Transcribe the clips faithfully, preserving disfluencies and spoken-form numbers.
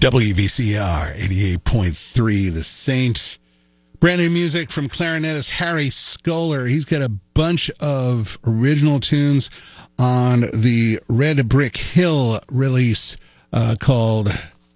W V C R eighty-eight point three, The Saint. Brand new music from clarinetist Harry Scholar. He's got a bunch of original tunes on the Red Brick Hill release uh, called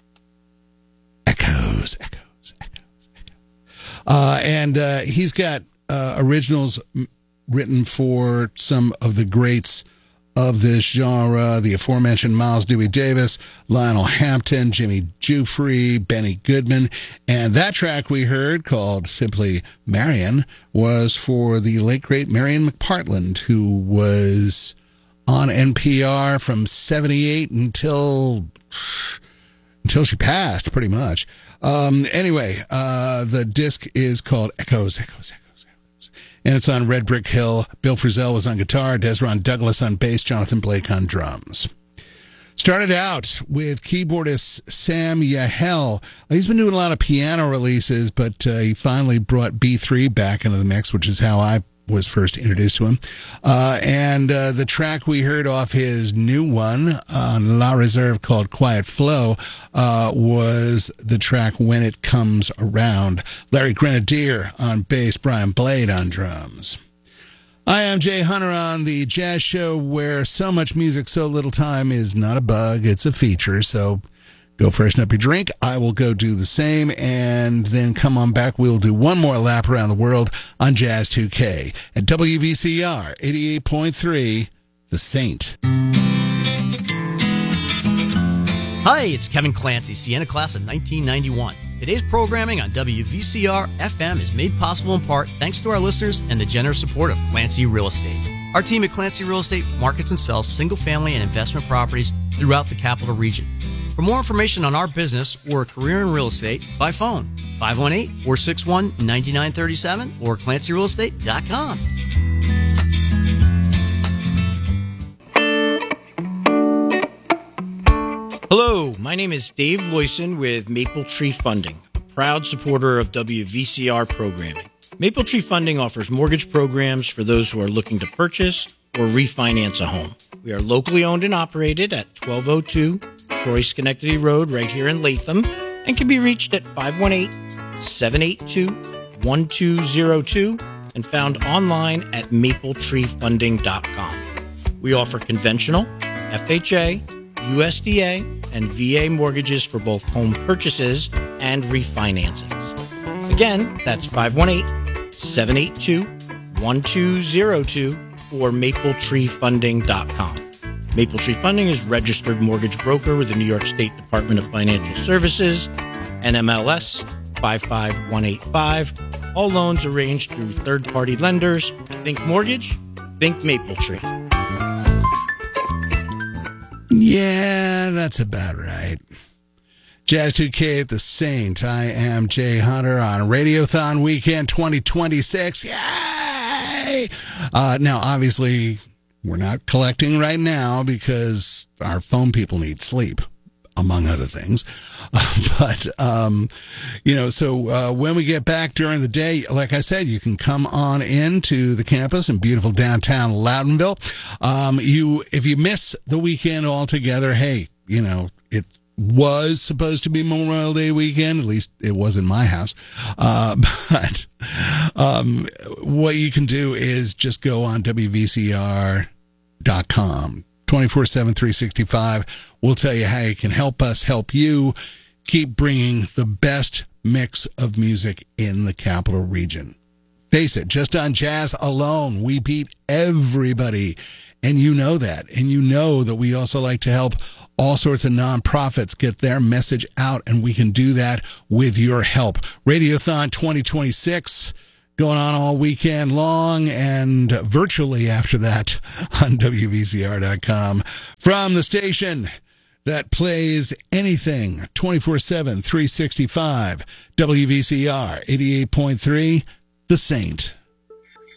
Echoes, Echoes, Echoes, Echoes. Uh, and uh, he's got uh, originals written for some of the greats of this genre, the aforementioned Miles Dewey Davis, Lionel Hampton, Jimmy Giuffre, Benny Goodman. And that track we heard, called simply Marion, was for the late, great Marion McPartland, who was on N P R from seventy-eight until until she passed, pretty much. Um, anyway, uh, the disc is called Echoes, Echoes, Echoes. And it's on Red Brick Hill. Bill Frisell was on guitar, Desron Douglas on bass, Jonathan Blake on drums. Started out with keyboardist Sam Yahel. He's been doing a lot of piano releases, but uh, he finally brought B three back into the mix, which is how I was first introduced to him. Uh, and uh, the track we heard off his new one on La Reserve called Quiet Flow uh, was the track When It Comes Around. Larry Grenadier on bass, Brian Blade on drums. I am Jay Hunter on the Jazz Show, where so much music, so little time is not a bug, it's a feature. So go freshen up your drink. I will go do the same, and then come on back. We'll do one more lap around the world on Jazz two K at W V C R eighty-eight point three, The Saint. Hi, it's Kevin Clancy, Sienna class of nineteen ninety-one. Today's programming on W V C R F M is made possible in part thanks to our listeners and the generous support of Clancy Real Estate. Our team at Clancy Real Estate markets and sells single-family and investment properties throughout the capital region. For more information on our business or a career in real estate, by phone, five one eight, four six one, nine nine three seven or clancy real estate dot com. Hello, my name is Dave Loyson with Maple Tree Funding, a proud supporter of W V C R programming. Maple Tree Funding offers mortgage programs for those who are looking to purchase or refinance a home. We are locally owned and operated at twelve oh two Troy Schenectady Road right here in Latham, and can be reached at five one eight, seven eight two, one two zero two and found online at maple tree funding dot com. We offer conventional, F H A, U S D A, and V A mortgages for both home purchases and refinancings. Again, that's five one eight, seven eight two, one two zero two or maple tree funding dot com. Maple Tree Funding is registered mortgage broker with the New York State Department of Financial Services, N M L S five five one eight five. All loans arranged through third-party lenders. Think mortgage, think Maple Tree. Yeah, that's about right. Jazz two K at the Saint. I am Jay Hunter on Radiothon Weekend twenty twenty-six. Yay! Uh, now, obviously, we're not collecting right now because our phone people need sleep, among other things. Uh, but, um, you know, so uh, when we get back during the day, like I said, you can come on into the campus in beautiful downtown Loudonville. Um, you, if you miss the weekend altogether, hey, you know, it was supposed to be Memorial Day weekend. At least it was in my house. Uh, but um, what you can do is just go on W V C R dot com. twenty-four seven, three sixty-five. We'll tell you how you can help us help you keep bringing the best mix of music in the capital region. Face it, just on jazz alone, we beat everybody. And you know that. And you know that we also like to help all sorts of nonprofits get their message out, and we can do that with your help. Radiothon twenty twenty-six going on all weekend long and virtually after that on W V C R dot com. From the station that plays anything twenty-four seven, three sixty-five, W V C R eighty-eight point three, The Saint.